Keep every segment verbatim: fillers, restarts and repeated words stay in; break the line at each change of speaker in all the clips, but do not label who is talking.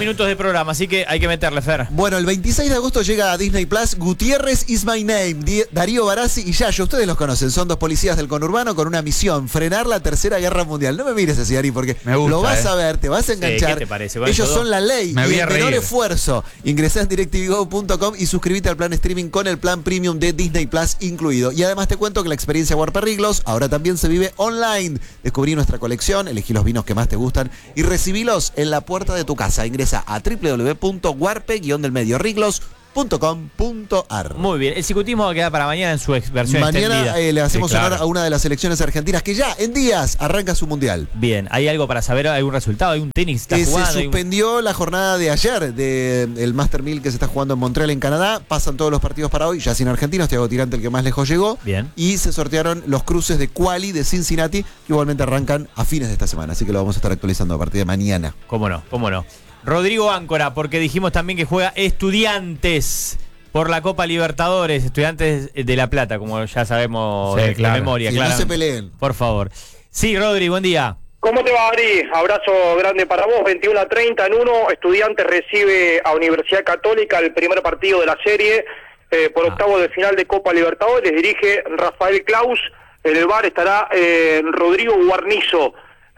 minutos de programa, así que hay que meterle, Fer.
Bueno, el veintiséis de agosto llega a Disney Plus Gutiérrez is my name. Di- Darío Barassi y Yayo, ustedes los conocen, son dos policías del conurbano con una misión, frenar la tercera guerra mundial. No me mires así, Darí, porque
Me gusta,
lo vas
eh.
a ver, te vas a enganchar.
Sí, ¿qué te parece? Con
Ellos
esos
son
dos.
la ley
Me
y
voy a
el menor
reír.
esfuerzo. Ingresá en directivo punto com y suscríbete al plan streaming con el plan premium de Disney Plus incluido. Y además te cuento que la experiencia Warperriglos ahora también se vive online. Descubrí nuestra colección, elegí los vinos que más te gustan y recibilos en la puerta de tu casa. Ingresa a w w w punto warpe guion del medio riglos punto com punto a r.
Muy bien, el ciclismo va a quedar para mañana en su ex- versión
Mañana
extendida.
eh, le hacemos
Sí, claro.
honor a una de las selecciones argentinas que ya en días arranca su mundial.
Bien, ¿hay algo para saber? ¿Algún resultado? ¿Hay un tenis que está
Eh, se
jugando? ¿Hay un-
suspendió la jornada de ayer del Master mil que se está jugando en Montreal, en Canadá. Pasan todos los partidos para hoy, ya sin argentinos. Thiago Tirante, el que más lejos llegó.
Bien.
Y se sortearon los cruces de quali de Cincinnati, que igualmente arrancan a fines de esta semana. Así que lo vamos a estar actualizando a partir de mañana.
¿Cómo no? ¿Cómo no? Rodrigo Áncora, porque dijimos también que juega Estudiantes por la Copa Libertadores, Estudiantes de La Plata, como ya sabemos
Sí,
de, de
claro.
memoria.
Que no
claramente.
se peleen.
Por favor. Sí, Rodri, buen día.
¿Cómo te va, Ari? Abrazo grande para vos. veintiuno a treinta en uno. Estudiantes recibe a Universidad Católica el primer partido de la serie eh, por
Ah.
octavo de final de Copa Libertadores. Dirige Rafael Claus. En el bar estará eh, Rodrigo Guarnizo.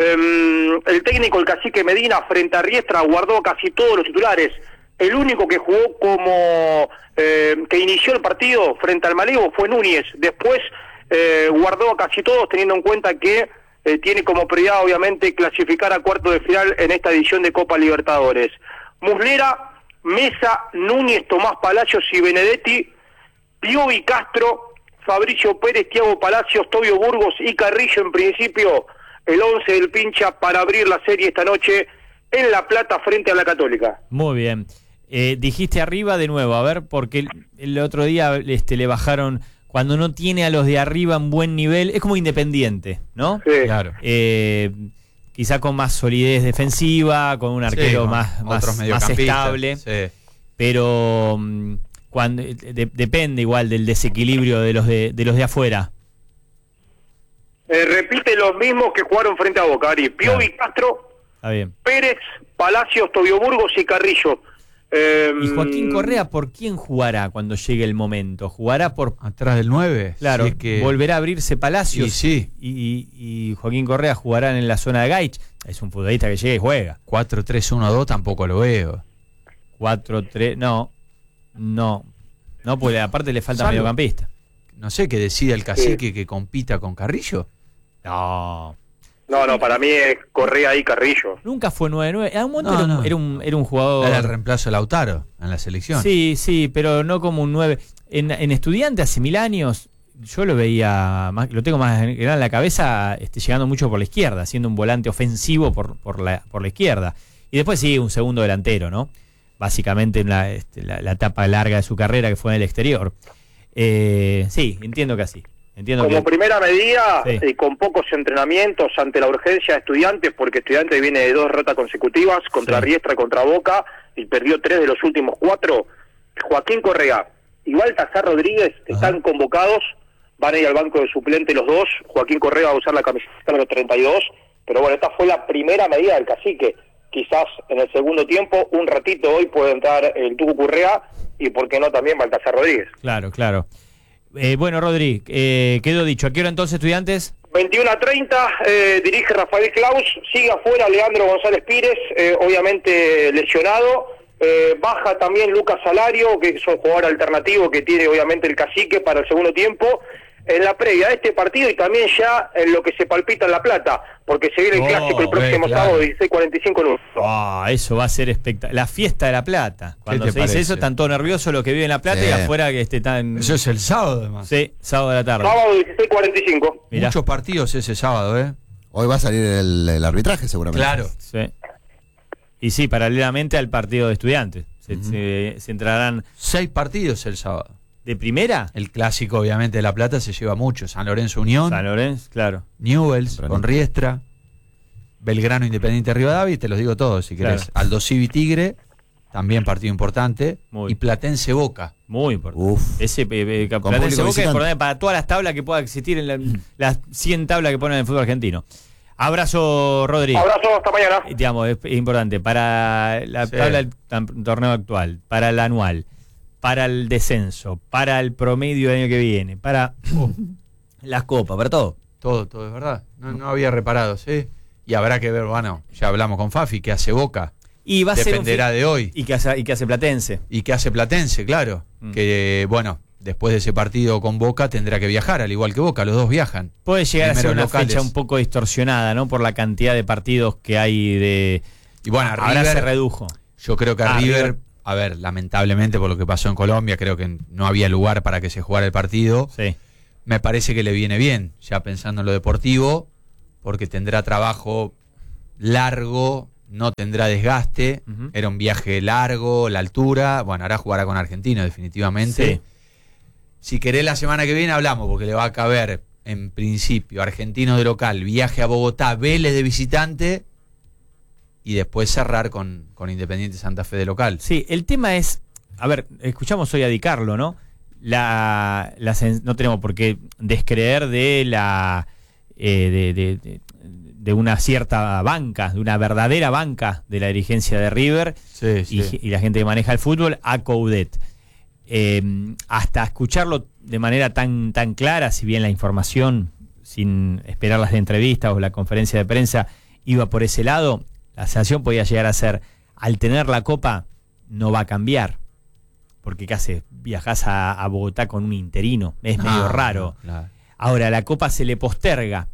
Eh, el técnico, el cacique Medina, frente a Riestra, guardó casi todos los titulares. El único que jugó como eh, que inició el partido frente al Malevo fue Núñez. Después eh, guardó a casi todos, teniendo en cuenta que eh, tiene como prioridad, obviamente, clasificar a cuarto de final en esta edición de Copa Libertadores. Muslera, Mesa, Núñez, Tomás Palacios y Benedetti, Piovi, Castro, Fabricio Pérez, Thiago Palacios, Tobio Burgos y Carrillo, en principio, el once del Pincha para abrir la serie esta noche en La Plata frente a la Católica.
Muy bien. Eh, dijiste arriba de nuevo, a ver, porque el, el otro día este, le bajaron, cuando no tiene a los de arriba en buen nivel, es como Independiente, ¿no?
Sí.
Claro.
Eh, quizá con más solidez defensiva, con un arquero
Sí, con
más, más,
otros
más
mediocampistas,
estable,
sí.
pero mm, cuando de- depende igual del desequilibrio de los de, de los de afuera.
Eh, repite los mismos que jugaron frente a Boca, Ari. Piovi, Castro,
Está bien.
Pérez, Palacios, Tobio Burgos y Carrillo. Eh,
¿Y Joaquín Correa por quién jugará cuando llegue el momento? ¿Jugará por...?
Atrás del nueve.
Claro,
si es que...
volverá a abrirse Palacios.
Y sí.
Y, y- y Joaquín Correa jugarán en la zona de Gaich. Es un futbolista que llega y juega.
cuatro tres uno dos tampoco lo veo.
cuatro tres, no, no, no, porque aparte le falta
Salvo-
mediocampista.
No sé, que decida el cacique que compita con Carrillo.
No,
No, no, para mí es Correa y Carrillo.
nunca fue nueve nueve. A un momento
No,
era, un,
no.
era, un, era un jugador.
Era el reemplazo de Lautaro en la selección.
Sí, sí, pero no como un nueve. En, en Estudiante hace mil años, yo lo veía, más, lo tengo más en en la cabeza, este, llegando mucho por la izquierda, siendo un volante ofensivo por, por, la, por la izquierda. Y después sí, un segundo delantero, ¿no? Básicamente en la, este, la, la etapa larga de su carrera que fue en el exterior. Eh, sí, entiendo que así. Entiendo
Como
que,
primera medida,
Sí.
y con pocos entrenamientos ante la urgencia de Estudiantes, porque Estudiantes viene de dos derrotas consecutivas, contra
Sí.
Riestra, contra Boca, y perdió tres de los últimos cuatro, Joaquín Correa y Baltasar Rodríguez están convocados, van a ir al banco de suplente los dos. Joaquín Correa va a usar la camiseta número treinta y dos, pero bueno, esta fue la primera medida del cacique. Quizás en el segundo tiempo, un ratito hoy puede entrar el Tucu Correa, y por qué no también Baltasar Rodríguez.
Claro, claro. Eh, bueno, Rodri, eh, quedó dicho. ¿A qué hora entonces, Estudiantes?
veintiuno a treinta, eh, dirige Rafael Claus, sigue afuera Leandro González Pires, eh, obviamente lesionado, eh, baja también Lucas Salario, que es un jugador alternativo que tiene obviamente el cacique para el segundo tiempo, en la previa de este partido y también ya en lo que se palpita en La Plata, porque se viene el
Oh,
clásico el próximo
eh, claro.
sábado dieciséis cuarenta y cinco en uno.
Ah, eso va a ser espectacular. La fiesta de La Plata. Cuando
te
se dice
parece?
eso, están todos nerviosos los que viven en La Plata
Sí.
y afuera que este, están...
Eso es el sábado, además.
Sí, sábado de la tarde.
Sábado dieciséis cuarenta y cinco.
Mirá.
Muchos partidos ese sábado, ¿eh?
Hoy va a salir el, el arbitraje seguramente.
Claro.
Sí. Y sí, paralelamente al partido de Estudiantes. Se,
Ujú.
se- se entrarán
Seis partidos el sábado.
de primera.
El clásico, obviamente, de La Plata se lleva mucho. San Lorenzo Unión,
San Lorenzo, claro.
Newell's
Temprano.
con Riestra, Belgrano Independiente Rivadavia, y te los digo todos si querés.
Claro.
Aldo Civi Tigre, también partido importante.
Muy.
Y Platense Boca.
Muy importante.
Uf.
Ese eh, eh,
Con
Platense
público
Boca es
visitante.
importante para todas las tablas que pueda existir en la- las cien tablas que ponen en el fútbol argentino. Abrazo, Rodri.
Abrazo, hasta mañana.
Y, digamos, es, es importante para la
Sí.
tabla del tam- torneo actual, para el anual, para el descenso, para el promedio del año que viene, para las copas, para todo.
Todo, todo es verdad. No, no había reparado, ¿sí? Y habrá que ver, bueno, ya hablamos con Fafi, qué hace Boca.
Y va a ser un
Dependerá
fin-
de hoy.
Y que hace, y que hace Platense.
Y qué hace Platense, claro.
Mm.
Que, bueno, después de ese partido con Boca tendrá que viajar, al igual que Boca, los dos viajan.
Puede llegar a ser
Primeros
una
locales.
fecha un poco distorsionada, ¿no? Por la cantidad de partidos que hay de...
Y bueno,
ahora
River-
se redujo.
Yo creo que a
Ah,
River,
River.
a ver, lamentablemente por lo que pasó en Colombia, creo que no había lugar para que se jugara el partido.
Sí.
Me parece que le viene bien, ya pensando en lo deportivo, porque tendrá trabajo largo, no tendrá desgaste.
Ujú.
Era un viaje largo, la altura. Bueno, ahora jugará con Argentino, definitivamente.
Sí.
Si querés, la semana que viene hablamos, porque le va a caber, en principio, Argentino de local, viaje a Bogotá, Vélez de visitante, y después cerrar con, con Independiente Santa Fe de local.
Sí, el tema es, a ver, escuchamos hoy a Di Carlo, ¿no? La, la sen- no tenemos por qué descreer de la eh, de, de- de- de una cierta banca, de una verdadera banca de la dirigencia de River
Sí,
y, y la gente que maneja el fútbol a Coudet. Eh, hasta escucharlo de manera tan, tan clara, si bien la información, sin esperar las entrevistas o la conferencia de prensa, iba por ese lado, la sensación podía llegar a ser, al tener la copa, no va a cambiar. Porque ¿qué haces? Viajás a, a Bogotá con un interino, es medio
Ah,
raro.
claro.
Ahora, la copa se le posterga.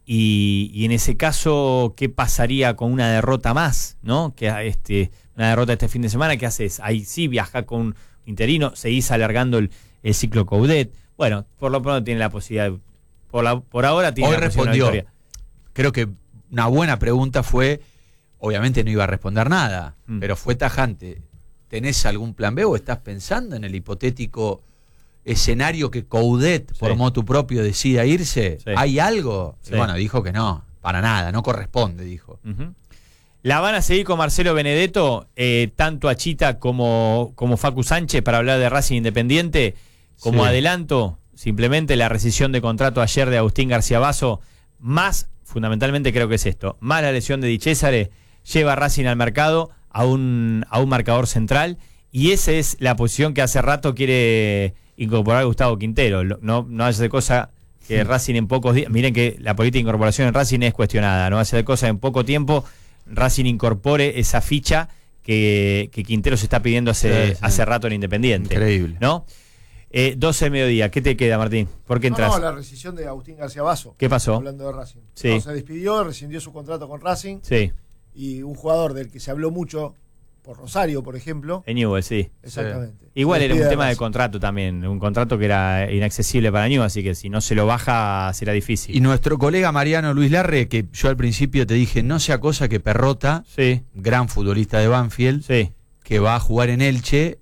Y, y en ese caso, ¿qué pasaría con una derrota más? ¿No? Que este, una derrota este fin de semana, ¿qué haces? Ahí sí viajás con un interino, seguís alargando el, el ciclo Coudet. Bueno, por lo pronto tiene la posibilidad. Por, la, por ahora tiene
Hoy
la posibilidad de
respondió.
una victoria.
Creo que una buena pregunta fue, obviamente no iba a responder nada,
Mm.
pero fue tajante. ¿Tenés algún plan B o estás pensando en el hipotético escenario que Coudet, por
Sí.
motu propio, decida irse?
Sí.
¿Hay algo? Y
Sí.
bueno, dijo que no, para nada, no corresponde, dijo.
Ujú. La van a seguir con Marcelo Benedetto, eh, tanto a Chita como, como Facu Sánchez, para hablar de Racing Independiente. Como
Sí.
adelanto, simplemente la rescisión de contrato ayer de Agustín García Basso, más, fundamentalmente creo que es esto, más la lesión de Di Cesare, lleva a Racing al mercado a un, a un marcador central, y esa es la posición que hace rato quiere incorporar Gustavo Quintero. Lo- No, no hace cosa que Racing en pocos días, miren que la política de incorporación en Racing es cuestionada, no hace cosa en poco tiempo Racing incorpore esa ficha que, que Quintero se está pidiendo hace,
Sí, sí.
hace rato en Independiente.
Increíble.
¿No? Eh, doce de mediodía, ¿qué te queda, Martín? ¿Por qué
No,
entras?
no, la rescisión de Agustín García Basso.
¿Qué pasó?
Hablando de Racing.
Sí.
No, se despidió, rescindió su contrato con Racing
Sí,
y un jugador del que se habló mucho, por Rosario, por ejemplo.
en Newell, sí.
Exactamente.
Igual
Se
era un
despide
tema de
Racing.
contrato también, un contrato que era inaccesible para Newell, así que si no se lo baja será difícil.
Y nuestro colega Mariano Luis Larre, que yo al principio te dije, no sea cosa que Perrota,
Sí,
gran futbolista de Banfield,
sí.
que va a jugar en Elche,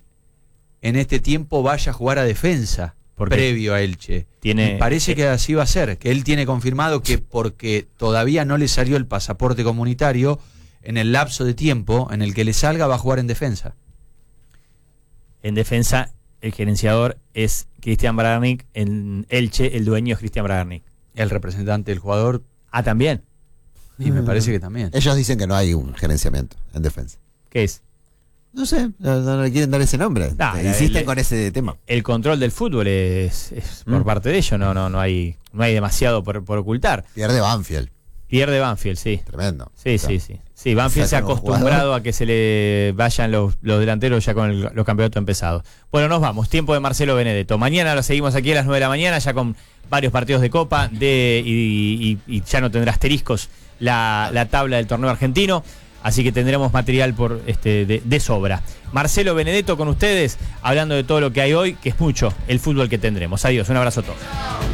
en este tiempo vaya a jugar a defensa,
¿Por qué?
previo a Elche.
Tiene-
Y parece que así va a ser, que él tiene confirmado que porque todavía no le salió el pasaporte comunitario, en el lapso de tiempo en el que le salga va a jugar en defensa.
En defensa, el gerenciador es Cristian Bragarnik, en Elche el dueño es Cristian Bragarnik.
El representante del jugador,
Ah, también.
y me parece que también.
Ellos dicen que no hay un gerenciamiento en defensa.
¿Qué es?
No sé, no, no le quieren dar ese nombre.
Ah,
Eh,
la-
Insisten
el-
con ese tema.
El control del fútbol es, es por
Mm.
parte de ellos, no, no, no hay, no hay demasiado por, por ocultar.
Pierde Banfield.
Pierde Banfield, sí.
Tremendo.
Sí,
O sea,
sí, sí. Sí, Banfield se ha
sacan un
acostumbrado
jugador.
a que se le vayan los, los delanteros ya con el- los campeonatos empezados. Bueno, nos vamos. Tiempo de Marcelo Benedetto. Mañana lo seguimos aquí a las nueve de la mañana, ya con varios partidos de Copa de y, y- y ya no tendrá asteriscos la, la tabla del torneo argentino. Así que tendremos material por este de, de sobra. Marcelo Benedetto con ustedes, hablando de todo lo que hay hoy, que es mucho el fútbol que tendremos. Adiós, un abrazo a todos.